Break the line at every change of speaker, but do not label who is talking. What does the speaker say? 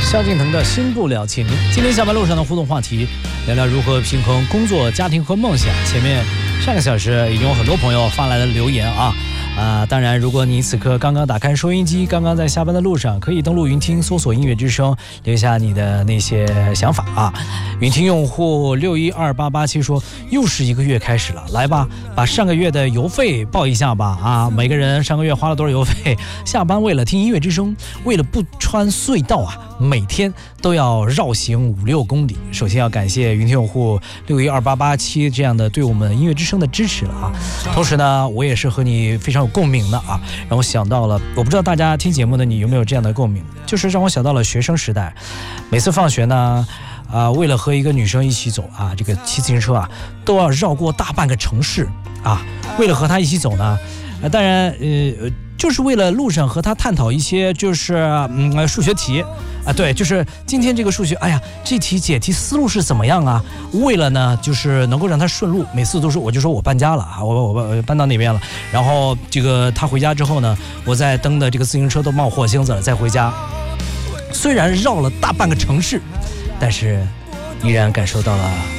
萧敬腾的心不了情。今天下班路上的互动话题，聊聊如何平衡工作、家庭和梦想。前面上个小时已经有很多朋友发来了留言当然如果你此刻刚刚打开收音机，刚刚在下班的路上，可以登录云听搜索音乐之声，留下你的那些想法云听用户612887说，又是一个月开始了，来吧，把上个月的邮费报一下吧每个人上个月花了多少邮费？下班为了听音乐之声，为了不穿隧道每天都要绕行5-6公里。首先要感谢云听用户612887这样的对我们音乐之声的支持了同时呢，我也是和你非常有共鸣的让我想到了，我不知道大家听节目的你有没有这样的共鸣，就是让我想到了学生时代，每次放学呢为了和一个女生一起走这个骑自行车都要绕过大半个城市为了和她一起走呢当然就是为了路上和她探讨一些就是数学题对，就是今天这个数学，这题解题思路是怎么样为了呢，就是能够让他顺路，每次都说我就说我搬家了我搬到那边了，然后这个他回家之后呢，我再蹬的这个自行车都冒火星子了再回家。虽然绕了大半个城市，但是依然感受到了